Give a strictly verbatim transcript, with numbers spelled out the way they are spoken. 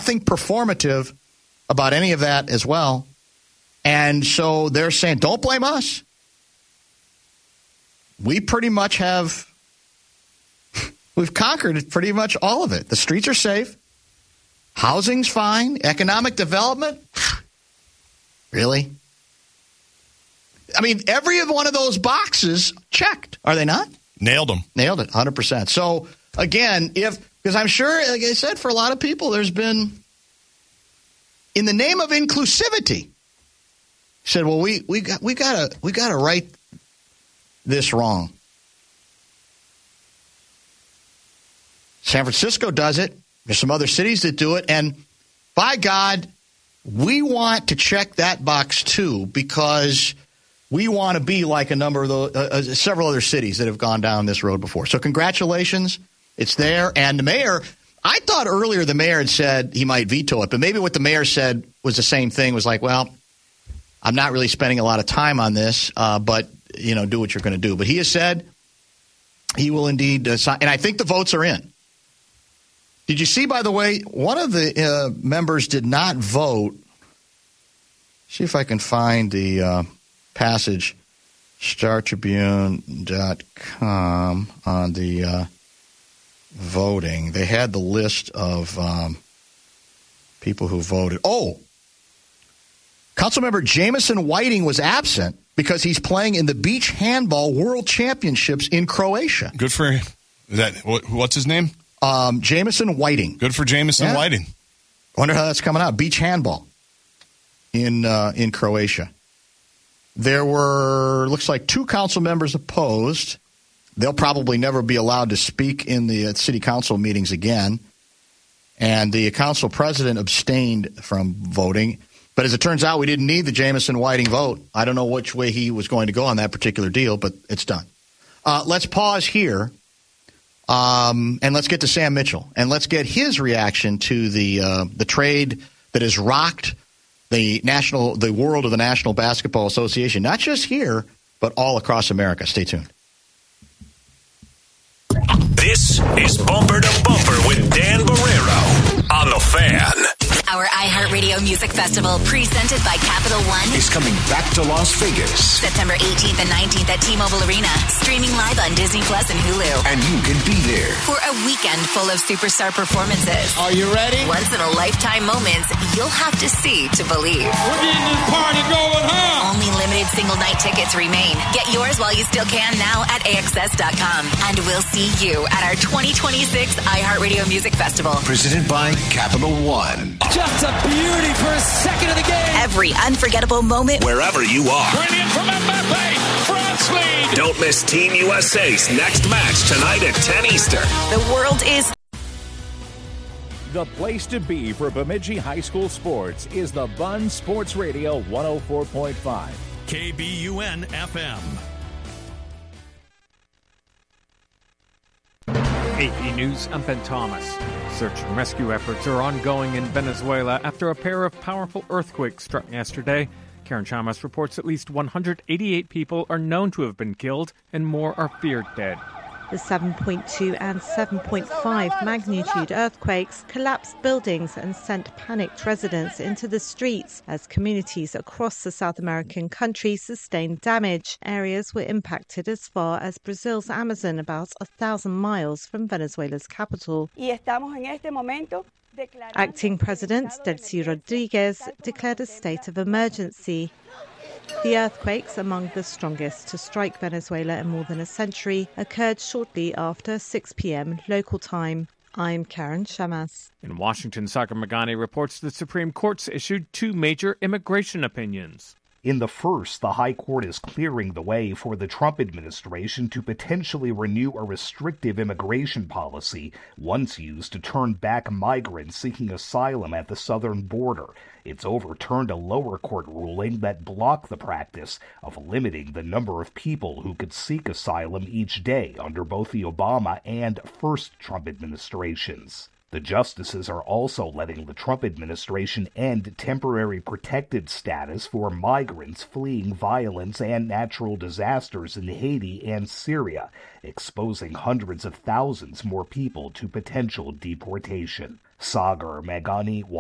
nothing performative about any of that as well. And so they're saying, don't blame us. We pretty much have, we've conquered pretty much all of it. The streets are safe. Housing's fine. Economic development. Really? I mean, every one of those boxes checked. Are they not? Nailed them. Nailed it, one hundred percent. So, again, if, because I'm sure, like I said, for a lot of people, there's been, in the name of inclusivity, said, well, we we got we gotta we gotta right this wrong. San Francisco does it. There's some other cities that do it, and by God, we want to check that box too, because we want to be like a number of those, uh, uh, several other cities that have gone down this road before. So congratulations, it's there. And the mayor, I thought earlier the mayor had said he might veto it, but maybe what the mayor said was the same thing. Was like, well, I'm not really spending a lot of time on this, uh, but you know, do what you're going to do. But he has said he will indeed uh, sign, and I think the votes are in. Did you see, by the way, one of the uh, members did not vote. See if I can find the uh, passage, star tribune dot com, on the uh, voting. They had the list of um, people who voted. Oh, Councilmember Jamison Whiting was absent because he's playing in the beach handball world championships in Croatia. Good for him. Is that, what, what's his name? Um, Jamison Whiting. Good for Jamison yeah. Whiting. Wonder how that's coming out. Beach handball in uh, in Croatia. There were, looks like, two council members opposed. They'll probably never be allowed to speak in the uh, city council meetings again. And the council president abstained from voting. But as it turns out, we didn't need the Jamison Whiting vote. I don't know which way he was going to go on that particular deal, but it's done. Uh, let's pause here. Um, and let's get to Sam Mitchell, and let's get his reaction to the uh, the trade that has rocked the national, the world of the National Basketball Association, not just here, but all across America. Stay tuned. This is Bumper to Bumper with Dan Barrero on The Fan. Our iHeartRadio Music Festival, presented by Capital One, is coming back to Las Vegas. September eighteenth and nineteenth at T-Mobile Arena, streaming live on Disney Plus and Hulu. And you can be there for a weekend full of superstar performances. Are you ready? Once-in-a-lifetime moments you'll have to see to believe. We're getting this party going, huh? Only limited single-night tickets remain. Get yours while you still can now at A X S dot com. And we'll see you at our twenty twenty-six iHeartRadio Music Festival. Presented by Capital One. Just a beauty for a second of the game. Every unforgettable moment. Wherever you are. Brilliant from Mbappe. France lead. Don't miss Team U S A's next match tonight at ten Eastern. The world is... The place to be for Bemidji High School sports is the Bun Sports Radio one oh four point five. K B U N F M. A P News, I'm Ben Thomas. Search and rescue efforts are ongoing in Venezuela after a pair of powerful earthquakes struck yesterday. Karen Chamas reports at least one hundred eighty-eight people are known to have been killed and more are feared dead. The seven point two and seven point five magnitude earthquakes collapsed buildings and sent panicked residents into the streets as communities across the South American country sustained damage. Areas were impacted as far as Brazil's Amazon, about a thousand miles from Venezuela's capital. Acting President Delcy Rodriguez declared a state of emergency. The earthquakes, among the strongest to strike Venezuela in more than a century, occurred shortly after six p.m. local time. I'm Karen Chamas. In Washington, Sagar Magani reports the Supreme Court's issued two major immigration opinions. In the first, the High Court is clearing the way for the Trump administration to potentially renew a restrictive immigration policy once used to turn back migrants seeking asylum at the southern border. It's overturned a lower court ruling that blocked the practice of limiting the number of people who could seek asylum each day under both the Obama and first Trump administrations. The justices are also letting the Trump administration end temporary protected status for migrants fleeing violence and natural disasters in Haiti and Syria, exposing hundreds of thousands more people to potential deportation. Sagar Magani,